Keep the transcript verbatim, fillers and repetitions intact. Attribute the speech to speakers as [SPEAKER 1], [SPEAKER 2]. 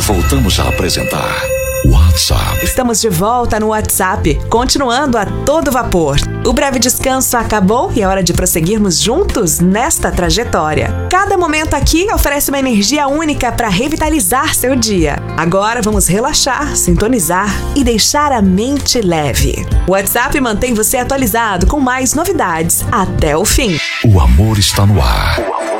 [SPEAKER 1] voltamos a apresentar WhatsApp.
[SPEAKER 2] Estamos de volta no WhatsApp, continuando a todo vapor. O breve descanso acabou e é hora de prosseguirmos juntos nesta trajetória. Cada momento aqui oferece uma energia única para revitalizar seu dia. Agora vamos relaxar, sintonizar e deixar a mente leve. O WhatsApp mantém você atualizado com mais novidades até o fim.
[SPEAKER 1] O amor está no ar.